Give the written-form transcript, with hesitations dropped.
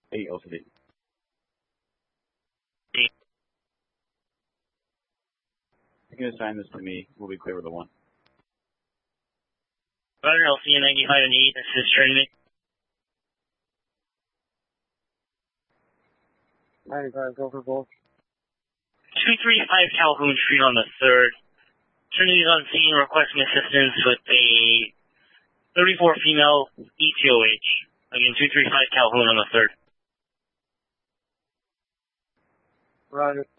8 LCD. You can assign this to me. We'll be clear with the 1. Roger, I'll see you 95 and 8. This is Trinity. 95, go for both. 235 Calhoun Street on the 3rd. Trinity's on scene requesting assistance with a 34 female ETOH. Again, 235 Calhoun on the 3rd. Roger.